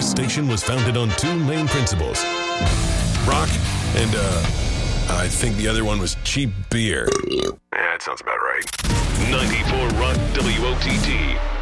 station was founded on two main principles: rock and, I think the other one was cheap beer. Yeah, that sounds about right. 94 Rock WOTT.